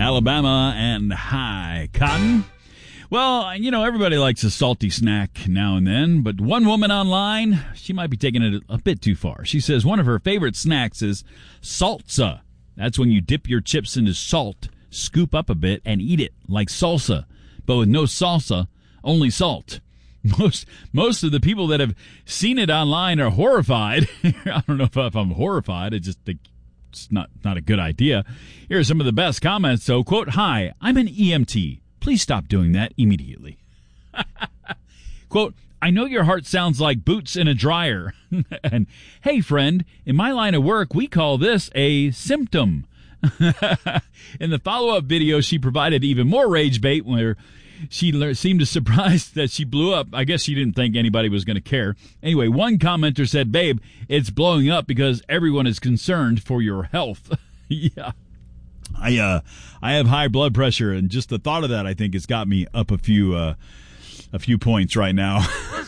Alabama and High Cotton. Well, everybody likes a salty snack now and then, but one woman online, she might be taking it a bit too far. She says one of her favorite snacks is salsa. That's when you dip your chips into salt, scoop up a bit, and eat it like salsa, but with no salsa, only salt. Most of the people that have seen it online are horrified. I don't know if I'm horrified. I just think it's not a good idea. Here are some of the best comments, though. Quote, "Hi, I'm an EMT. Please stop doing that immediately." Quote, "I know your heart sounds like boots in a dryer." And, "Hey, friend, in my line of work, we call this a symptom." In the follow-up video, she provided even more rage bait where she seemed surprised that she blew up. I guess she didn't think anybody was going to care. Anyway, one commenter said, "Babe, it's blowing up because everyone is concerned for your health." Yeah. I have high blood pressure, and just the thought of that, I think, has got me up a few points right now.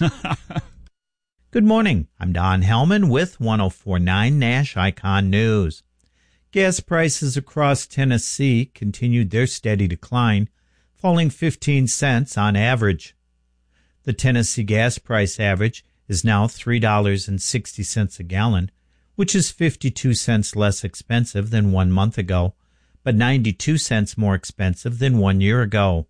Good morning. I'm Don Hellman with 1049 Nash Icon News. Gas prices across Tennessee continued their steady decline, falling 15 cents on average. The Tennessee gas price average is now $3.60 a gallon, which is 52 cents less expensive than 1 month ago, but 92 cents more expensive than 1 year ago.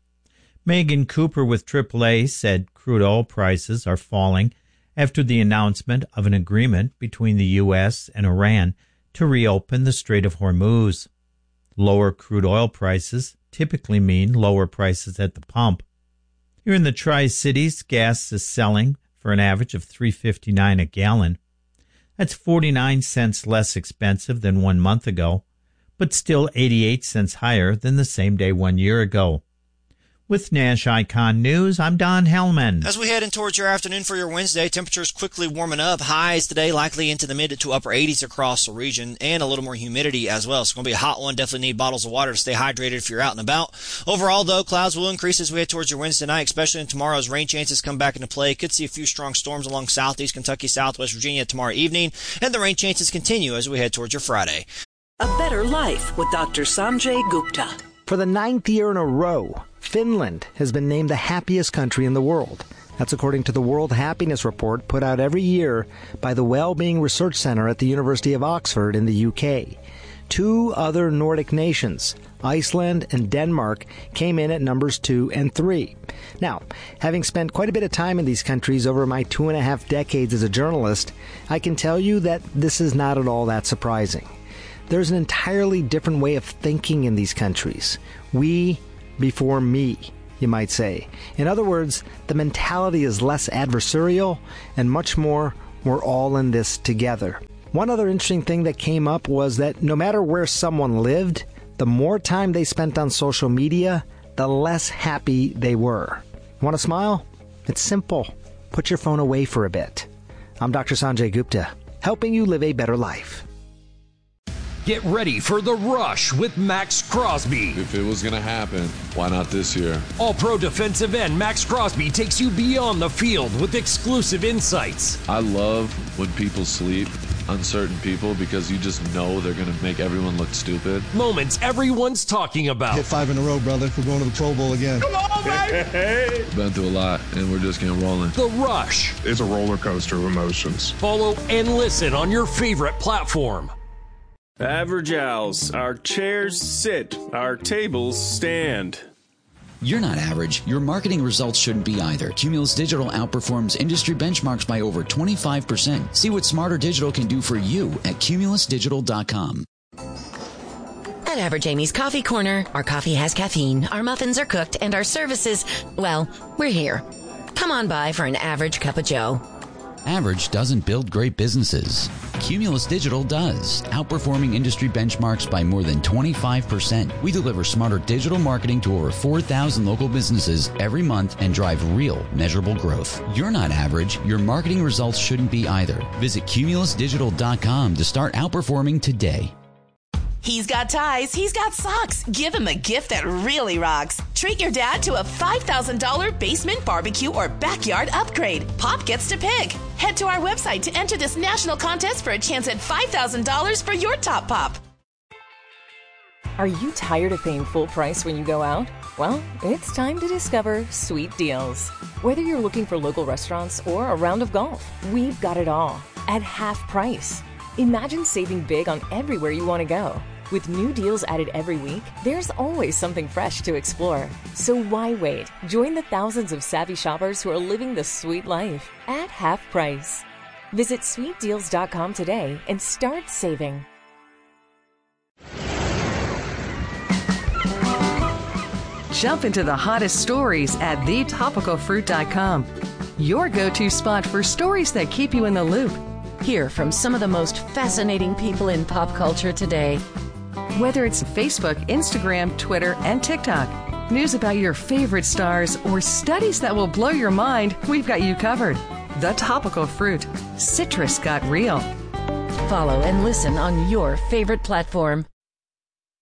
Megan Cooper with AAA said crude oil prices are falling after the announcement of an agreement between the U.S. and Iran to reopen the Strait of Hormuz. Lower crude oil prices typically mean lower prices at the pump. Here in the Tri-Cities, gas is selling for an average of $3.59 a gallon. That's 49 cents less expensive than 1 month ago, but still 88 cents higher than the same day 1 year ago. With Nash Icon News, I'm Don Hellman. As we head in towards your afternoon for your Wednesday, temperatures quickly warming up. Highs today likely into the mid to upper 80s across the region, and a little more humidity as well. It's going to be a hot one. Definitely need bottles of water to stay hydrated if you're out and about. Overall, though, clouds will increase as we head towards your Wednesday night, especially in tomorrow's rain chances come back into play. Could see a few strong storms along southeast Kentucky, southwest Virginia tomorrow evening, and the rain chances continue as we head towards your Friday. A Better Life with Dr. Sanjay Gupta. For the 9th year in a row, Finland has been named the happiest country in the world. That's according to the World Happiness Report put out every year by the Wellbeing Research Center at the University of Oxford in the UK. 2 other Nordic nations, Iceland and Denmark, came in at numbers 2 and 3. Now, having spent quite a bit of time in these countries over my 2.5 decades as a journalist, I can tell you that this is not at all that surprising. There's an entirely different way of thinking in these countries. We before me, you might say. In other words, the mentality is less adversarial and much more, we're all in this together. One other interesting thing that came up was that no matter where someone lived, the more time they spent on social media, the less happy they were. Want to smile? It's simple. Put your phone away for a bit. I'm Dr. Sanjay Gupta, helping you live a better life. Get ready for The Rush with Max Crosby. If it was going to happen, why not this year? All-pro defensive end Max Crosby takes you beyond the field with exclusive insights. I love when people sleep, uncertain people, because you just know they're going to make everyone look stupid. Moments everyone's talking about. Hit 5 in a row, brother. We're going to the Pro Bowl again. Come on, baby! Been through a lot, and we're just getting rolling. The Rush. It's a roller coaster of emotions. Follow and listen on your favorite platform. Average Owls. Our chairs sit, our tables stand. You're not average. Your marketing results shouldn't be either. Cumulus Digital outperforms industry benchmarks by over 25%. See what Smarter Digital can do for you at cumulusdigital.com. At Average Amy's Coffee Corner, our coffee has caffeine, our muffins are cooked, and our services, well, we're here. Come on by for an average cup of joe. Average doesn't build great businesses. Cumulus Digital does, outperforming industry benchmarks by more than 25%. We deliver smarter digital marketing to over 4,000 local businesses every month and drive real, measurable growth. You're not average. Your marketing results shouldn't be either. Visit cumulusdigital.com to start outperforming today. He's got ties. He's got socks. Give him a gift that really rocks. Treat your dad to a $5,000 basement barbecue or backyard upgrade. Pop gets to pick. Head to our website to enter this national contest for a chance at $5,000 for your top pop. Are you tired of paying full price when you go out? Well, it's time to discover Sweet Deals. Whether you're looking for local restaurants or a round of golf, we've got it all at half price. Imagine saving big on everywhere you want to go. With new deals added every week, there's always something fresh to explore. So why wait? Join the thousands of savvy shoppers who are living the sweet life at half price. Visit sweetdeals.com today and start saving. Jump into the hottest stories at thetopicalfruit.com. Your go-to spot for stories that keep you in the loop. Hear from some of the most fascinating people in pop culture today. Whether it's Facebook, Instagram, Twitter, and TikTok, news about your favorite stars, or studies that will blow your mind, we've got you covered. The Topical Fruit. Citrus got real. Follow and listen on your favorite platform.